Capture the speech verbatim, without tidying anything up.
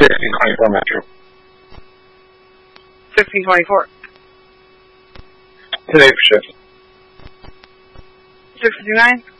sixteen twenty-four Metro. sixteen twenty-four. Today for shift. six fifty-nine.